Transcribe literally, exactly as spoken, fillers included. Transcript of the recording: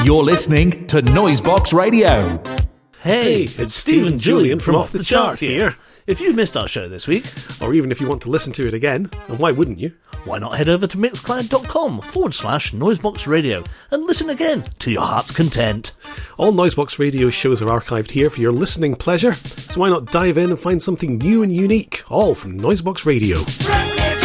You're listening to Noisebox Radio. Hey, it's Stephen Julian from Off the Chart here. If you missed our show this week, or even if you want to listen to it again, and why wouldn't you? Why not head over to mixcloud.com forward slash Noisebox Radio and listen again to your heart's content. All Noisebox Radio shows are archived here for your listening pleasure, so why not dive in and find something new and unique, all from Noisebox Radio.